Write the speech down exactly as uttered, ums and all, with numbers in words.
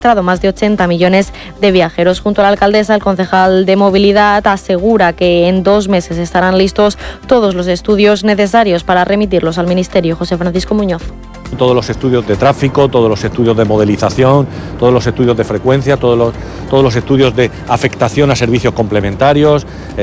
más de ochenta millones de viajeros. Junto a la alcaldesa, el concejal de Movilidad asegura que en dos meses estarán listos todos los estudios necesarios para remitirlos al Ministerio. José Francisco Muñoz. Todos los estudios de tráfico, todos los estudios de modelización, todos los estudios de frecuencia, todos los, todos los estudios de afectación a servicios complementarios.